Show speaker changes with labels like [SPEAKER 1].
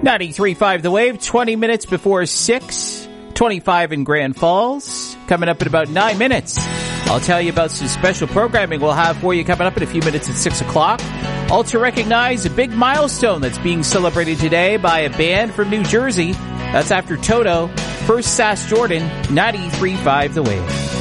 [SPEAKER 1] 93.5 The Wave, 20 minutes before 6, 25 in Grand Falls. Coming up in about 9 minutes, I'll tell you about some special programming we'll have for you coming up in a few minutes at 6 o'clock. Also recognize a big milestone that's being celebrated today by a band from New Jersey. That's after Toto. First, Sass Jordan, 93.5 The Wave.